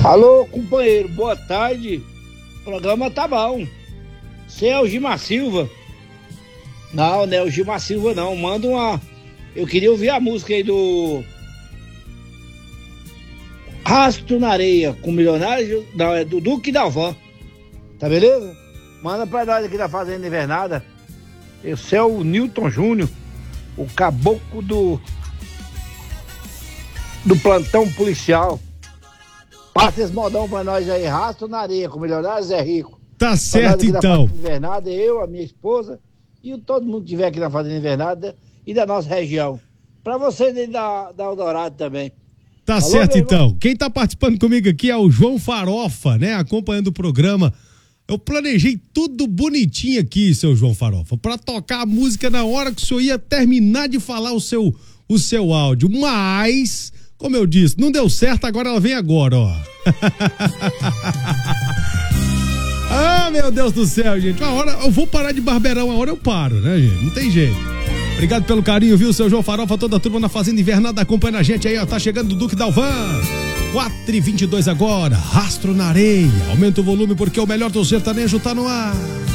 Alô, companheiro, boa tarde. O programa tá bom. Você é o Gilmar Silva? Não, não é o Gilmar Silva não. Manda uma... Eu queria ouvir a música aí do... Rastro na Areia, com Milionário, não, é do Duque Dalvan. Tá beleza? Manda pra nós aqui da Fazenda Invernada. Esse é o Newton Júnior, o caboclo do plantão policial. Passa esse modão pra nós aí, Rastro na Areia, com Milionário Zé Rico. Tá certo, então. Invernada, eu, a minha esposa e todo mundo que estiver aqui na Fazenda Invernada e da nossa região. Pra vocês aí da Eldorado também. Tá certo, então. Quem tá participando comigo aqui é o João Farofa, né? Acompanhando o programa. Eu planejei tudo bonitinho aqui, seu João Farofa, pra tocar a música na hora que o senhor ia terminar de falar o seu áudio. Mas, como eu disse, não deu certo, agora ela vem agora, ó. Ah, meu Deus do céu, gente. Uma hora eu vou parar de barbear, uma hora eu paro, né, gente? Não tem jeito. Obrigado pelo carinho, viu, seu João Farofa, toda a turma na Fazenda Invernada acompanhando a gente aí, ó. Tá chegando o Duque Dalvan. 4h22 agora, Rastro na Areia. Aumenta o volume porque o melhor do sertanejo tá no ar.